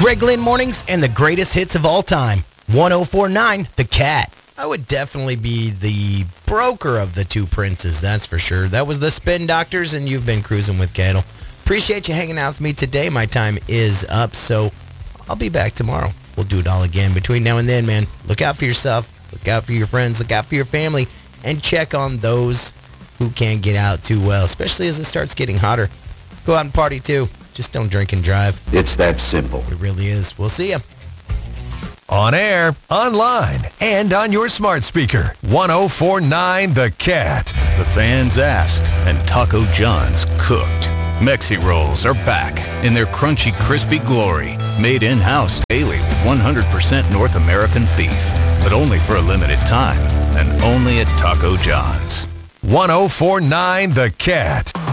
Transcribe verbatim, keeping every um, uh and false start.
Greg Lynn Mornings and the greatest hits of all time. one oh four point nine The Cat. I would definitely be the broker of the two princes, that's for sure. That was the Spin Doctors, and you've been cruising with Cattle. Appreciate you hanging out with me today. My time is up, so I'll be back tomorrow. We'll do it all again. Between now and then, man, look out for yourself, look out for your friends, look out for your family, and check on those who can't get out too well, especially as it starts getting hotter. Go out and party, too. Just don't drink and drive. It's that simple. It really is. We'll see you. On air, online, and on your smart speaker. one oh four point nine The Cat. The fans asked, and Taco John's cooked. Mexi Rolls are back in their crunchy, crispy glory. Made in-house daily with one hundred percent North American beef. But only for a limited time, and only at Taco John's. one oh four point nine The Cat.